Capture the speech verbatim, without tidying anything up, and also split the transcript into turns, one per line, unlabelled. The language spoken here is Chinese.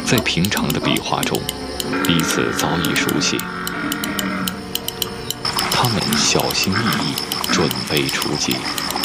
在平常的比划中，彼此早已熟悉。他们小心翼翼，准备出击。